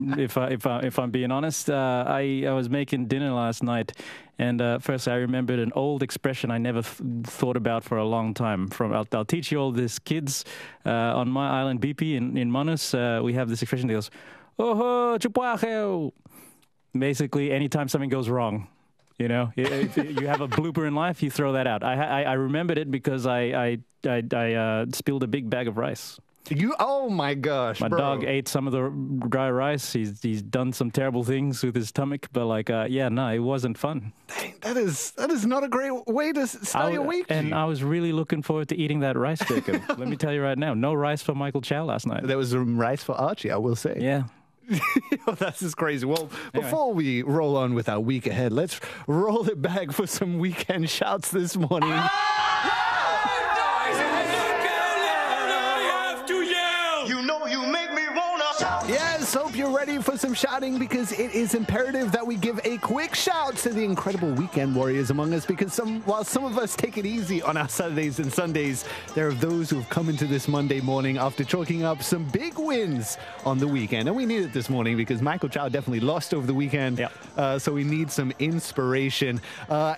If I'm being honest, I was making dinner last night, and first I remembered an old expression I never thought about for a long time. I'll teach you all this, kids. On my island, BP in Manus, we have this expression that goes, "Oh, chupajo." Basically, anytime something goes wrong. You know, if you have a blooper in life, you throw that out. I remembered it because I spilled a big bag of rice. Oh my gosh, my dog ate some of the dry rice. He's done some terrible things with his stomach, but it wasn't fun. Dang, that is not a great way to start your week. And I was really looking forward to eating that rice, Jacob. Let me tell you right now, no rice for Michael Chow last night. There was some rice for Archie, I will say. Yeah. That's just crazy. Well, before we roll on with our week ahead, let's roll it back for some weekend shouts this morning. Yes, hope you're ready for some shouting, because it is imperative that we give a quick shout to the incredible weekend warriors among us, because while some of us take it easy on our Saturdays and Sundays, there are those who have come into this Monday morning after chalking up some big wins on the weekend. And we need it this morning because Michael Chow definitely lost over the weekend. So we need some inspiration.